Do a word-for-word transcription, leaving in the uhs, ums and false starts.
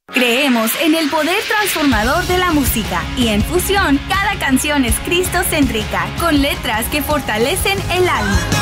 Creemos en el poder transformador de la música y en Fusión cada canción es cristocéntrica con letras que fortalecen el alma.